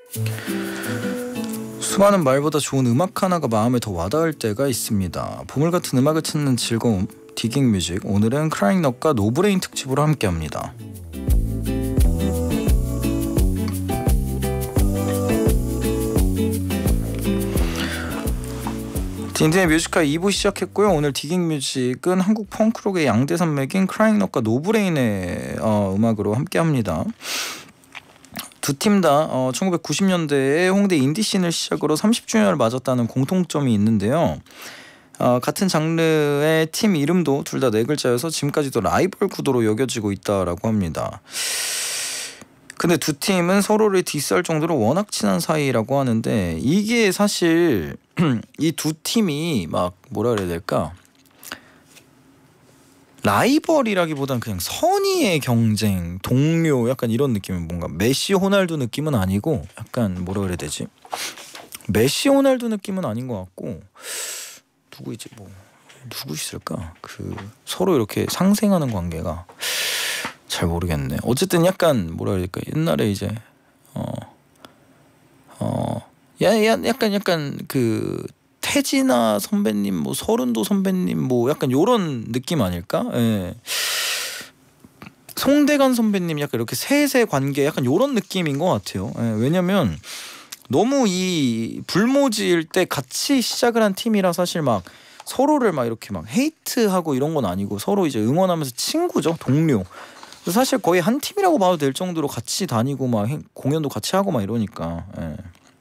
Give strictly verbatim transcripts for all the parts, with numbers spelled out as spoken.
수많은 말보다 좋은 음악 하나가 마음에 더 와닿을 때가 있습니다. 보물 같은 음악을 찾는 즐거움, 디깅 뮤직. 오늘은 크라잉넛과 노브레인 특집으로 함께합니다. 딘딘의 뮤지카 이 부 시작했고요. 오늘 디깅 뮤직은 한국 펑크록의 양대 산맥인 크라잉넛과 노브레인의 어, 음악으로 함께합니다. 두 팀 다 어, 천구백구십 년대에 홍대 인디씬을 시작으로 삼십 주년을 맞았다는 공통점이 있는데요. 어, 같은 장르의 팀 이름도 둘 다 네 글자여서 지금까지도 라이벌 구도로 여겨지고 있다라고 합니다. 근데 두 팀은 서로를 디스할 정도로 워낙 친한 사이라고 하는데, 이게 사실 이 두 팀이 막 뭐라 그래야 될까, 라이벌이라기보단 그냥 선의의 경쟁, 동료, 약간 이런 느낌은, 뭔가 메시 호날두 느낌은 아니고 약간 뭐라 그래야 되지, 메시 호날두 느낌은 아닌 것 같고, 누구이지, 뭐 누구 있을까, 그 서로 이렇게 상생하는 관계가 잘 모르겠네. 어쨌든 약간 뭐라 그래야 될까, 옛날에 이제 어 어 야, 야, 약간 약간 그 태진아 선배님, 뭐 서른도 선배님, 뭐 약간 요런 느낌 아닐까? 예. 송대관 선배님, 약간 이렇게 세세 관계, 약간 요런 느낌인 것 같아요. 예. 왜냐면 너무 이 불모지일 때 같이 시작을 한 팀이라 사실 막 서로를 막 이렇게 막 헤이트하고 이런 건 아니고, 서로 이제 응원하면서 친구죠, 동료. 사실 거의 한 팀이라고 봐도 될 정도로 같이 다니고 막 공연도 같이 하고 막 이러니까. 예.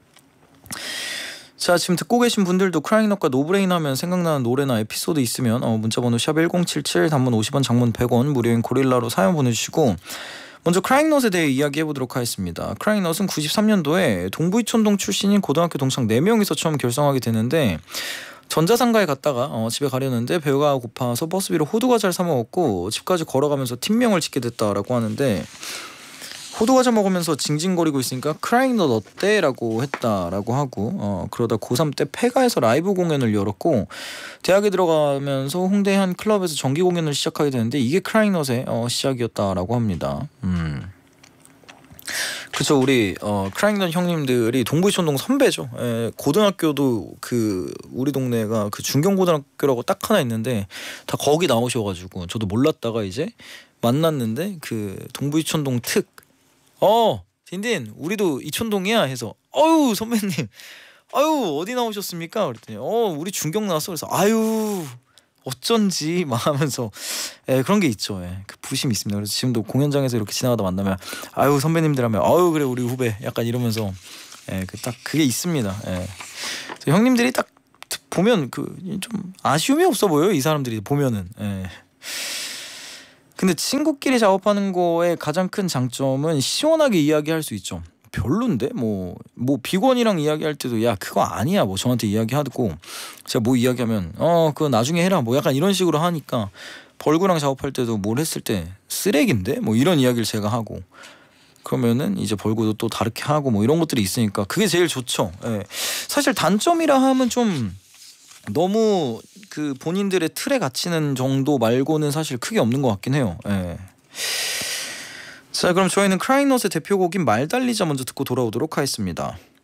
자, 지금 듣고 계신 분들도 크라잉넛과 노브레인 하면 생각나는 노래나 에피소드 있으면 어, 문자번호 샵 일공칠칠, 단문 오십 원, 장문 백 원, 무료인 고릴라로 사연 보내주시고, 먼저 크라잉넛에 대해 이야기해보도록 하겠습니다. 크라잉넛은 구십삼 년도에 동부이촌동 출신인 고등학교 동창 네 명이서 처음 결성하게 되는데, 전자상가에 갔다가 어, 집에 가려는데 배가 고파서 버스비로 호두과자를 사 먹었고, 집까지 걸어가면서 팀명을 짓게 됐다라고 하는데, 호두과자 먹으면서 징징거리고 있으니까 크라잉넛 어때? 라고 했다라고 하고, 어, 그러다 고삼 때 폐가에서 라이브 공연을 열었고, 대학에 들어가면서 홍대 한 클럽에서 정기 공연을 시작하게 되는데, 이게 크라잉넛의 어, 시작이었다라고 합니다. 음. 그쵸, 우리 어, 크라잉넛 형님들이 동부이촌동 선배죠. 에, 고등학교도 그 우리 동네가 그 중경고등학교라고 딱 하나 있는데 다 거기 나오셔가지고, 저도 몰랐다가 이제 만났는데, 그 동부이촌동 특 어 딘딘 우리도 이촌동이야 해서, 어유 선배님, 아유 어디 나오셨습니까? 그랬더니 어 우리 중경 나왔어. 그래서 아유 어쩐지 막 하면서, 예, 그런 게 있죠. 예, 그 부심이 있습니다. 그래서 지금도 공연장에서 이렇게 지나가다 만나면 아유 선배님들 하면 아유 그래 우리 후배, 약간 이러면서, 예, 그 딱 그게 있습니다. 예. 형님들이 딱 보면 그 좀 아쉬움이 없어 보여요, 이 사람들이 보면은. 예. 근데 친구끼리 작업하는 거의 가장 큰 장점은 시원하게 이야기할 수 있죠. 별론데 뭐 뭐 비건이랑 이야기할 때도 야 그거 아니야 뭐 저한테 이야기하고, 제가 뭐 이야기하면 어 그거 나중에 해라 뭐 약간 이런 식으로 하니까, 벌구랑 작업할 때도 뭘 했을 때 쓰레기인데 뭐 이런 이야기를 제가 하고, 그러면은 이제 벌구도 또 다르게 하고 뭐 이런 것들이 있으니까 그게 제일 좋죠. 예. 사실 단점이라 하면 좀 너무 그 본인들의 틀에 갇히는 정도 말고는 사실 크게 없는 것 같긴 해요. 예. 자, 그럼 저희는 크라잉넛의 대표곡인 말 달리자 먼저 듣고 돌아오도록 하겠습니다.